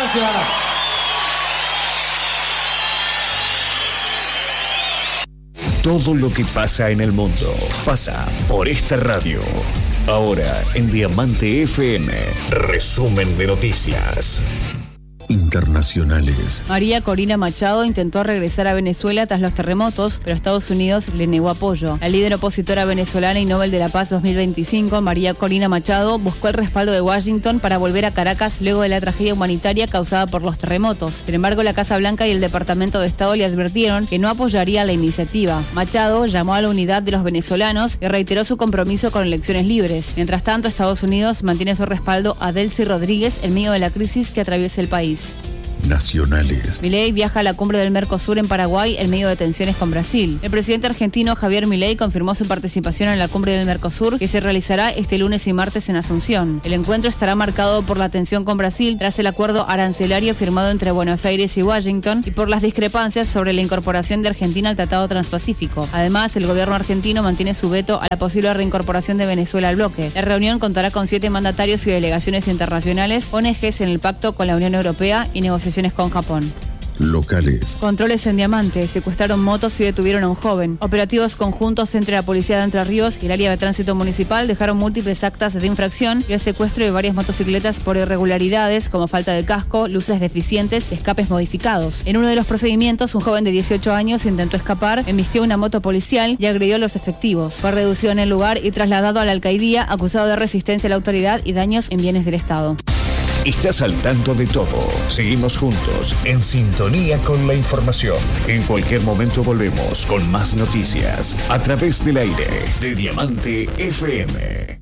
Gracias. Todo lo que pasa en el mundo pasa por esta radio. Ahora en Diamante FM, resumen de noticias internacionales. María Corina Machado intentó regresar a Venezuela tras los terremotos, pero Estados Unidos le negó apoyo. La líder opositora venezolana y Nobel de la Paz 2025, María Corina Machado, buscó el respaldo de Washington para volver a Caracas luego de la tragedia humanitaria causada por los terremotos. Sin embargo, la Casa Blanca y el Departamento de Estado le advirtieron que no apoyaría la iniciativa. Machado llamó a la unidad de los venezolanos y reiteró su compromiso con elecciones libres. Mientras tanto, Estados Unidos mantiene su respaldo a Delcy Rodríguez en medio de la crisis que atraviesa el país. Nacionales. Milei viaja a la cumbre del Mercosur en Paraguay en medio de tensiones con Brasil. El presidente argentino Javier Milei confirmó su participación en la cumbre del Mercosur, que se realizará este lunes y martes en Asunción. El encuentro estará marcado por la tensión con Brasil tras el acuerdo arancelario firmado entre Buenos Aires y Washington y por las discrepancias sobre la incorporación de Argentina al Tratado Transpacífico. Además, el gobierno argentino mantiene su veto a la posible reincorporación de Venezuela al bloque. La reunión contará con 7 mandatarios y delegaciones internacionales, ONGs en el pacto con la Unión Europea y negociaciones con Japón. Locales. Controles en Diamante. Secuestraron motos y detuvieron a un joven. Operativos conjuntos entre la Policía de Entre Ríos y el área de tránsito municipal dejaron múltiples actas de infracción y el secuestro de varias motocicletas por irregularidades como falta de casco, luces deficientes, escapes modificados. En uno de los procedimientos, un joven de 18 años intentó escapar, embistió una moto policial y agredió a los efectivos. Fue reducido en el lugar y trasladado a la alcaidía acusado de resistencia a la autoridad y daños en bienes del Estado. Estás al tanto de todo. Seguimos juntos, en sintonía con la información. En cualquier momento volvemos con más noticias a través del aire de Diamante FM.